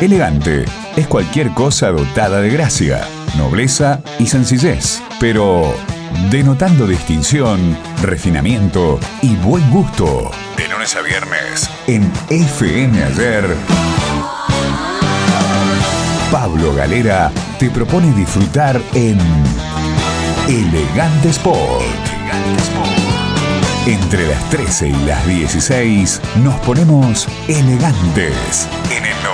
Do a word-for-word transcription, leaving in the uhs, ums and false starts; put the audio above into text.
Elegante es cualquier cosa dotada de gracia, nobleza y sencillez, pero denotando distinción, refinamiento y buen gusto. De lunes a viernes en F M Ayer, Pablo Galera te propone disfrutar en Elegante Sport. Elegante Sport. Entre las trece y las dieciséis nos ponemos elegantes en el